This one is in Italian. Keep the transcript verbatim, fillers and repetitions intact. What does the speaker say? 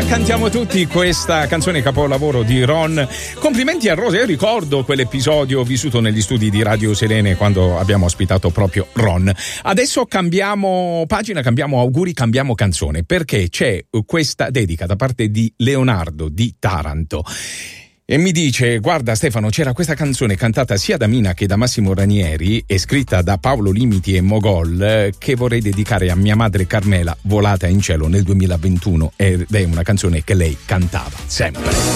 cantiamo tutti questa canzone capolavoro di Ron. Complimenti a Rosa, io ricordo quell'episodio vissuto negli studi di Radio Selene quando abbiamo ospitato proprio Ron. Adesso cambiamo pagina, cambiamo auguri, cambiamo canzone, perché c'è questa dedica da parte di Leonardo di Taranto. E mi dice: guarda Stefano, c'era questa canzone cantata sia da Mina che da Massimo Ranieri e scritta da Paolo Limiti e Mogol, che vorrei dedicare a mia madre Carmela, volata in cielo nel duemilaventuno, ed è una canzone che lei cantava sempre.